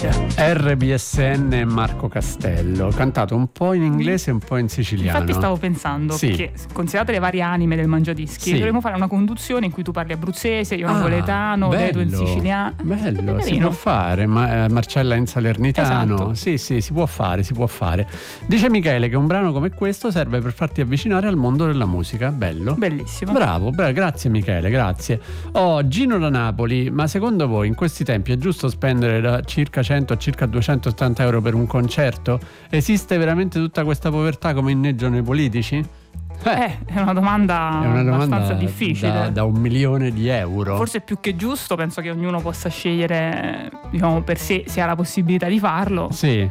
difficile. RBSN e Marco Castello, cantato un po' in inglese e un po' in siciliano. Infatti stavo pensando, sì, perché considerate le varie anime del Mangiadischi, sì, dovremmo fare una conduzione in cui tu parli abruzzese, io napoletano, Dedo in siciliano. Bello, si può fare, Marcella in salernitano. Esatto. Sì, si può fare. Dice Michele che un brano come questo serve per farti avvicinare al mondo della musica. Bello. Bellissimo. Bravo, grazie Michele, grazie. Gino da Napoli, ma secondo voi in questi tempi è giusto spendere da circa 100 a circa 280 euro per un concerto? Esiste veramente tutta questa povertà come inneggiano i politici? È una domanda abbastanza difficile. Da 1 milione di euro. Forse più che giusto, penso che ognuno possa scegliere, diciamo, per sé, se ha la possibilità di farlo. Sì.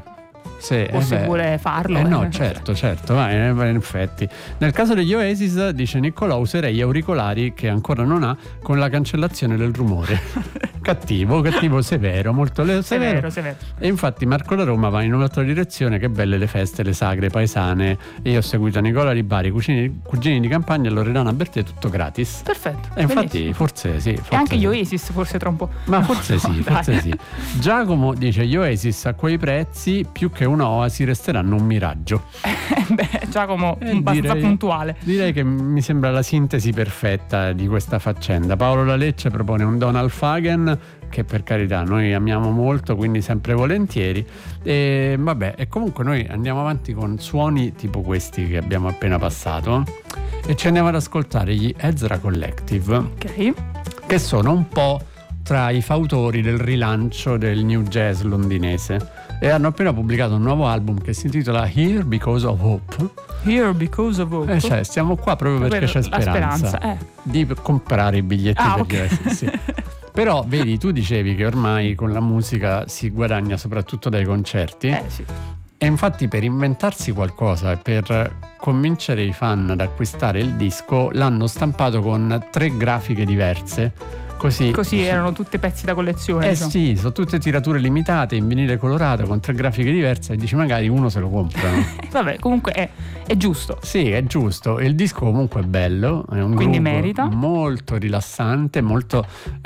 O se vuole farlo. No, certo, in effetti. Nel caso degli Oasis, dice Niccolò, userei gli auricolari che ancora non ha con la cancellazione del rumore. cattivo, severo, molto severo. E infatti Marco da Roma va in un'altra direzione. Che belle le feste, le sagre paesane. E io ho seguito Nicola Ribari, cugini di campagna e Loredana Bertè, tutto gratis. Perfetto. E infatti forse sì. E anche gli Oasis forse tra un po'. Ma forse sì. Giacomo dice gli Oasis a quei prezzi più che un'oasi resteranno un miraggio. Giacomo abbastanza puntuale. Direi che mi sembra la sintesi perfetta di questa faccenda. Paolo La Lecce propone un Donald Fagen, che per carità noi amiamo molto, quindi sempre volentieri. E comunque noi andiamo avanti con suoni tipo questi che abbiamo appena passato e ci andiamo ad ascoltare gli Ezra Collective, ok, che sono un po' tra i fautori del rilancio del new jazz londinese e hanno appena pubblicato un nuovo album che si intitola Here Because of Hope. Here Because of Hope. Cioè stiamo qua proprio perché c'è speranza di comprare i biglietti per gli Oasis. Però vedi, tu dicevi che ormai con la musica si guadagna soprattutto dai concerti. Sì. E infatti per inventarsi qualcosa e per convincere i fan ad acquistare il disco l'hanno stampato con 3 grafiche diverse. Così erano tutte pezzi da collezione. Diciamo. Sì, sono tutte tirature limitate in vinile colorato con 3 grafiche diverse e dici magari uno se lo comprano. Vabbè, comunque è giusto. Sì, è giusto. Il disco comunque è bello, è un quindi merita. Molto rilassante, molto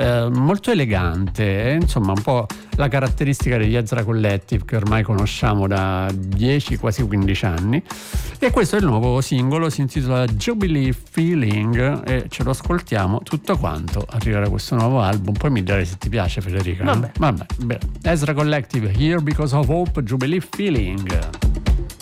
elegante, è insomma un po' la caratteristica degli Ezra Collective che ormai conosciamo da 10, quasi 15 anni. E questo è il nuovo singolo, si intitola Jubilee Feeling e ce lo ascoltiamo tutto quanto arriverà questo nuovo album, poi mi dirai se ti piace, Federica. Vabbè. Ezra Collective, Here Because of Hope, Jubilee Feeling.